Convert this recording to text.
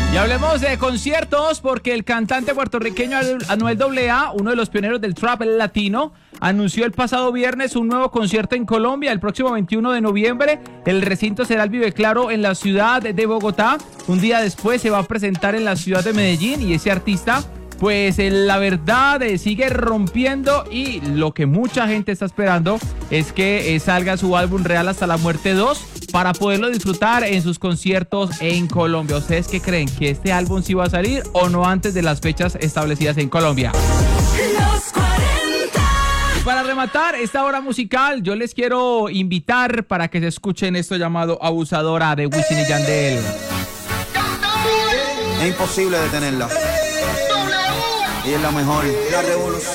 Y hablemos de conciertos porque el cantante puertorriqueño Anuel AA, uno de los pioneros del trap latino, anunció el pasado viernes un nuevo concierto en Colombia el próximo 21 de noviembre. El recinto será el Vive Claro en la ciudad de Bogotá. Un día después se va a presentar en la ciudad de Medellín y ese artista, pues la verdad sigue rompiendo y lo que mucha gente está esperando es que salga su álbum Real hasta la muerte 2 para poderlo disfrutar en sus conciertos en Colombia. ¿Ustedes qué creen? ¿Que este álbum sí va a salir o no antes de las fechas establecidas en Colombia? Los 40. Y para rematar esta hora musical, yo les quiero invitar para que se escuchen esto llamado Abusadora de Wisin y Yandel. Es imposible detenerla. Y es la mejor. La revolución.